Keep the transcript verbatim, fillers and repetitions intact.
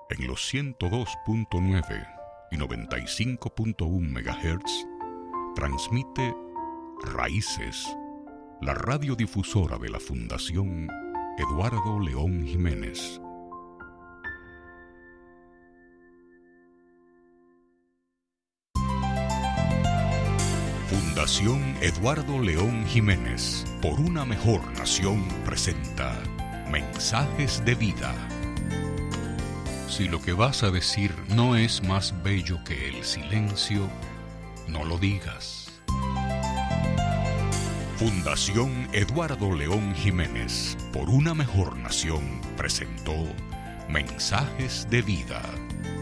En los ciento dos punto nueve y noventa y cinco punto uno megahertz transmite Raíces, la radiodifusora de la Fundación Eduardo León Jiménez. Fundación Eduardo León Jiménez, por una mejor nación, presenta Mensajes de Vida. Si lo que vas a decir no es más bello que el silencio, no lo digas. Fundación Eduardo León Jiménez, por una mejor nación, presentó Mensajes de Vida.